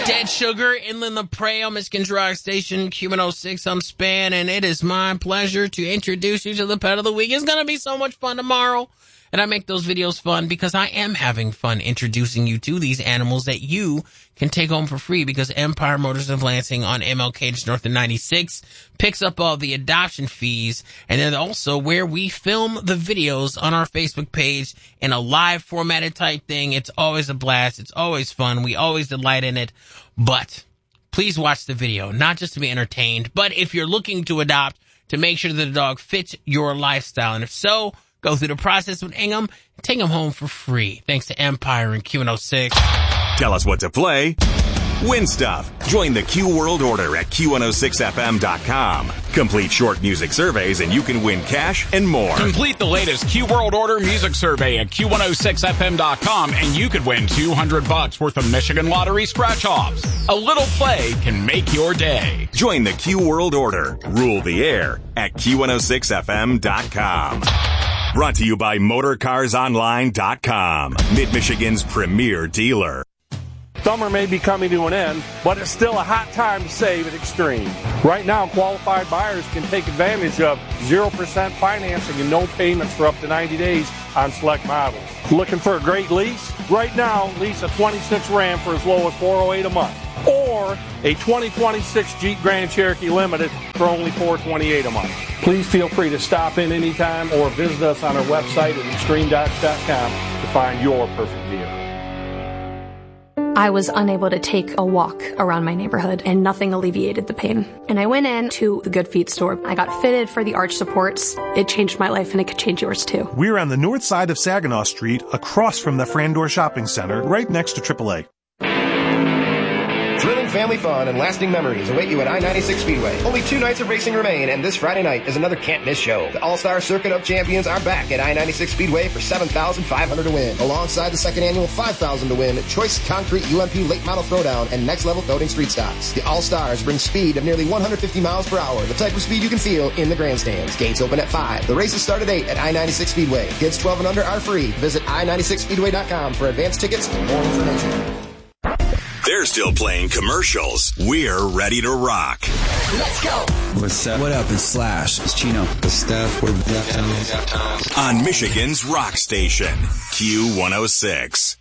Dead Sugar, Inland La Prey on Michigan's Rock Station, Q106 on Span, and it is my pleasure to introduce you to the Pet of the Week. It's going to be so much fun tomorrow, and I make those videos fun because I am having fun introducing you to these animals that you can take home for free, because Empire Motors of Lansing on MLK just north of 96 picks up all the adoption fees, and then also where we film the videos on our Facebook page in a live formatted type thing. It's always a blast. It's always fun. We always delight in it. But please watch the video, not just to be entertained, but if you're looking to adopt, to make sure that the dog fits your lifestyle. And if so, go through the process with Ingham and take him home for free. Thanks to Empire and Q106. Tell us what to play. Win stuff. Join the Q World Order at Q106FM.com. Complete short music surveys and you can win cash and more. Complete the latest Q World Order music survey at Q106FM.com and you could win $200 worth of Michigan Lottery scratch-offs. A little play can make your day. Join the Q World Order. Rule the air at Q106FM.com. Brought to you by MotorCarsOnline.com, Mid-Michigan's premier dealer. Summer may be coming to an end, but it's still a hot time to save at Extreme. Right now, qualified buyers can take advantage of 0% financing and no payments for up to 90 days on select models. Looking for a great lease? Right now, lease a 26 Ram for as low as $408 a month, or a 2026 Jeep Grand Cherokee Limited for only $428 a month. Please feel free to stop in anytime or visit us on our website at extremedodge.com to find your perfect vehicle. I was unable to take a walk around my neighborhood, and nothing alleviated the pain. And I went in to the Good Feet store. I got fitted for the arch supports. It changed my life, and it could change yours too. We're on the north side of Saginaw Street, across from the Frandor Shopping Center, right next to AAA. Thrilling family fun and lasting memories await you at I-96 Speedway. Only 2 nights of racing remain, and this Friday night is another can't-miss show. The All-Star Circuit of Champions are back at I-96 Speedway for $7,500 to win, alongside the second annual $5,000 to win Choice Concrete UMP Late Model Throwdown and Next Level Coating Street Stocks. The All-Stars bring speed of nearly 150 miles per hour, the type of speed you can feel in the grandstands. Gates open at 5. The races start at 8 at I-96 Speedway. Kids 12 and under are free. Visit I-96Speedway.com for advanced tickets and more information. They're still playing commercials. We're ready to rock. Let's go. What's up? What up? It's Slash. It's Chino. It's Steph. We're Deftones. On Michigan's Rock Station, Q106.